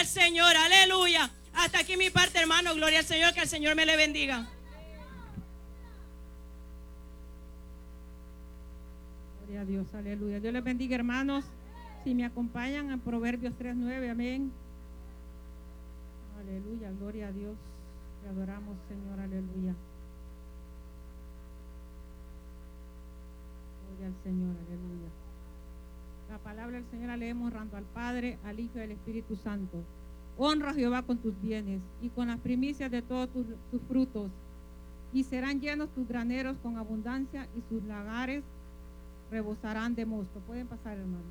al Señor, aleluya. Hasta aquí mi parte, hermano. Gloria al Señor, que el Señor me le bendiga. Gloria a Dios, aleluya. Dios les bendiga, hermanos. Si me acompañan en Proverbios 3:9, amén. Aleluya, gloria a Dios. Te adoramos, Señor, aleluya. Gloria al Señor, aleluya. La palabra del Señor la leemos honrando al Padre, al Hijo y al Espíritu Santo. Honra a Jehová con tus bienes y con las primicias de todos tus frutos, y serán llenos tus graneros con abundancia, y sus lagares rebosarán de mosto. Pueden pasar, hermanos.